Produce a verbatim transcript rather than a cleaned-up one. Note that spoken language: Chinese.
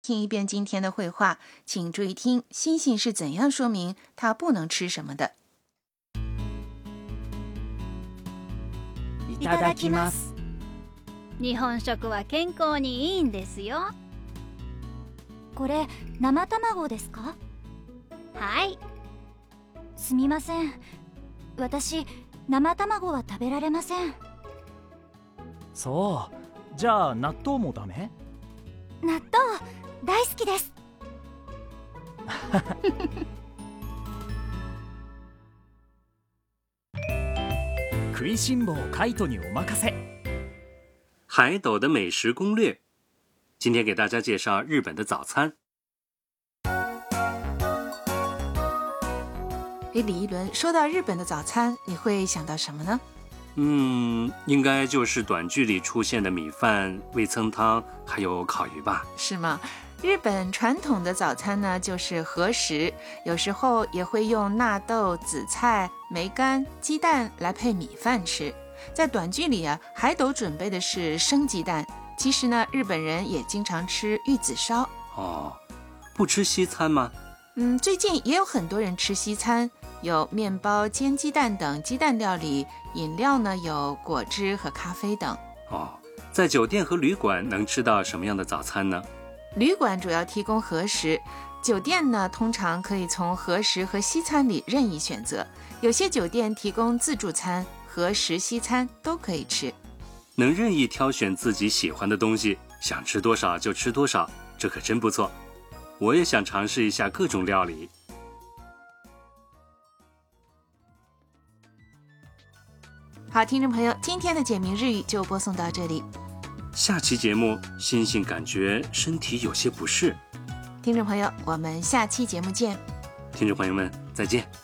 听一遍今天的绘画，请注意听星星是怎样说明它不能吃什么的。 いただきます。 日本食は健康にいいんですよ。 これ生卵ですか？ はい。 すみません。私、生卵は食べられません。 そう。じゃあ納豆もダメ？ 納豆大好きです。 食いしん坊カイトにお任せ。 海斗的美食攻略，今天给大家介绍日本的早餐。 诶，李一伦，说到日本的早餐，你会想到什么呢？ 嗯，应该就是短剧里出现的米饭、味噌汤，还有烤鱼吧？ 是吗？日本传统的早餐呢，就是和食，有时候也会用纳豆、紫菜、梅干、鸡蛋来配米饭吃。在短剧里啊，海斗准备的是生鸡蛋。其实呢，日本人也经常吃玉子烧。 哦，不吃西餐吗？ 嗯，最近也有很多人吃西餐，有面包、煎鸡蛋等鸡蛋料理，饮料呢有果汁和咖啡等。 哦，在酒店和旅馆能吃到什么样的早餐呢？ 旅馆主要提供和食，酒店呢通常可以从和食和西餐里任意选择，有些酒店提供自助餐，和食西餐都可以吃。 能任意挑选自己喜欢的东西，想吃多少就吃多少，这可真不错。我也想尝试一下各种料理。 好，听众朋友，今天的简明日语就播送到这里。 下期节目，星星感觉身体有些不适。 听众朋友，我们下期节目见。 听众朋友们，再见。